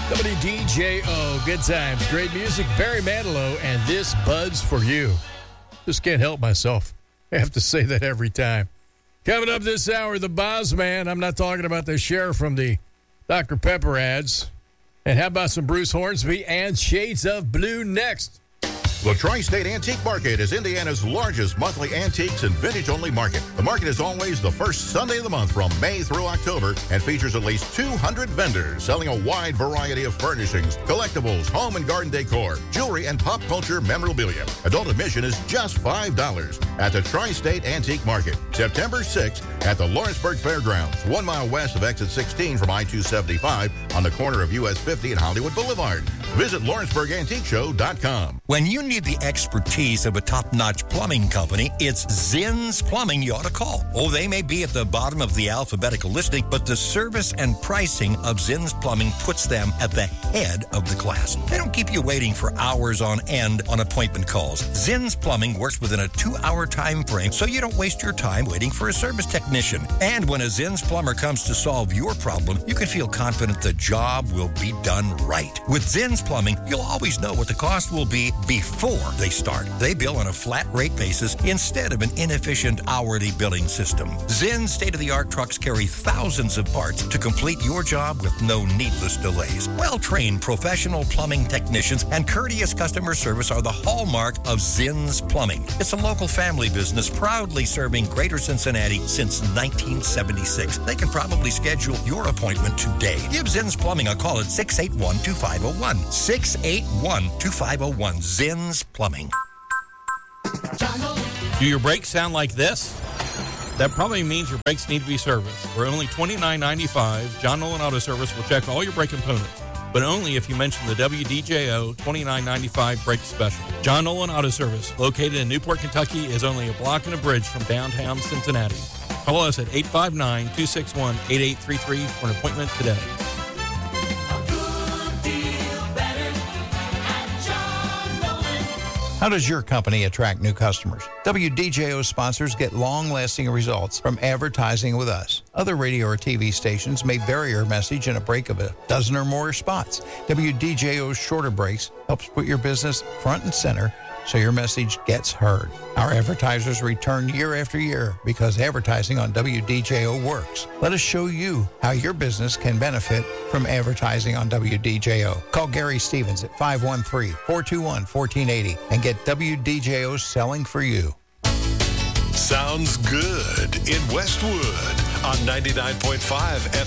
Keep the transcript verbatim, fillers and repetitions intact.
W D J O, good times, great music, Barry Manilow, and this Bud's for you. Just can't help myself. I have to say that every time. Coming up this hour, the Boz Man. I'm not talking about the sheriff from the Doctor Pepper ads. And how about some Bruce Hornsby and Shades of Blue next? The Tri-State Antique Market is Indiana's largest monthly antiques and vintage-only market. The market is always the first Sunday of the month from May through October and features at least two hundred vendors selling a wide variety of furnishings, collectibles, home and garden decor, jewelry, and pop culture memorabilia. Adult admission is just five dollars at the Tri-State Antique Market, September sixth at the Lawrenceburg Fairgrounds, one mile west of exit sixteen from I two seventy-five on the corner of U S fifty and Hollywood Boulevard. Visit Lawrenceburg Antique Show dot com. When you need the expertise of a top-notch plumbing company, it's Zinn's Plumbing you ought to call. Oh, they may be at the bottom of the alphabetical listing, but the service and pricing of Zinn's Plumbing puts them at the head of the class. They don't keep you waiting for hours on end on appointment calls. Zinn's Plumbing works within a two-hour time frame, so you don't waste your time waiting for a service technician. And when a Zinn's plumber comes to solve your problem, you can feel confident the job will be done right. With Zinn's Plumbing, you'll always know what the cost will be before they start. They bill on a flat rate basis instead of an inefficient hourly billing system. Zinn's state-of-the-art trucks carry thousands of parts to complete your job with no needless delays. Well-trained professional plumbing technicians and courteous customer service are the hallmark of Zinn's Plumbing. It's a local family business proudly serving Greater Cincinnati since nineteen seventy-six. They can probably schedule your appointment today. Give Zinn's Plumbing a call at six eight one, two five zero one. six eight one, two five zero one. Zinn's Plumbing. Do your brakes sound like this? That probably means your brakes need to be serviced. For only twenty-nine ninety-five, John Nolan Auto Service will check all your brake components, but only if you mention the W D J O twenty-nine ninety-five brake special. John Nolan Auto Service, located in Newport, Kentucky, is only a block and a bridge from downtown Cincinnati. Call us at eight five nine, two six one, eight eight three three for an appointment today. How does your company attract new customers? W D J O sponsors get long-lasting results from advertising with us. Other radio or T V stations may vary your message in a break of a dozen or more spots. W D J O's shorter breaks helps put your business front and center so your message gets heard. Our advertisers return year after year because advertising on W D J O works. Let us show you how your business can benefit from advertising on W D J O. Call Gary Stevens at five one three, four two one, one four eight zero and get W D J O selling for you. Sounds good in Westwood on ninety-nine point five F